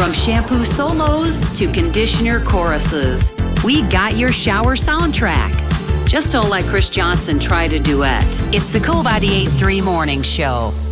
From shampoo solos to conditioner choruses, we got your shower soundtrack. Just don't let Chris Johnson try to duet. It's the Cove 98.3 Morning Show.